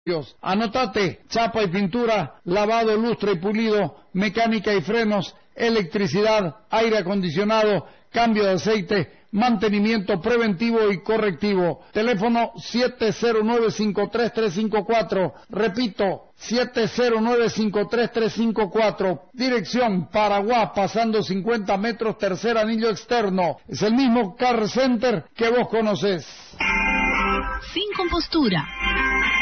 Anotate: chapa y pintura, lavado, lustre y pulido, mecánica y frenos, electricidad, aire acondicionado, cambio de aceite, mantenimiento preventivo y correctivo. Teléfono 709-53354. Repito, 709-53354. Dirección: Paraguá, pasando 50 metros, tercer anillo externo. Es el mismo Car Center que vos conocés. Sin compostura.